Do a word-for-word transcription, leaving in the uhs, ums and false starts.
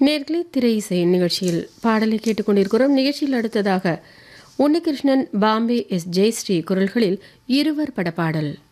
நேர்களே, திரை இசை நிகழ்ச்சியில் பாடலை கேட்டுக்கொண்டிருக்கிறோம். நிகழ்ச்சியில் அடுத்ததாக உன்னிகிருஷ்ணன், பாம்பே எஸ் ஜெயஸ்ரீ குரல்களில் இருவர் பட பாடல்.